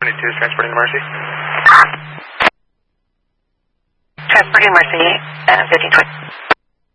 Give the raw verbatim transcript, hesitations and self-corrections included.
twenty-two is transporting to Marcy. Transporting Marcy, uh, fifteen twenty.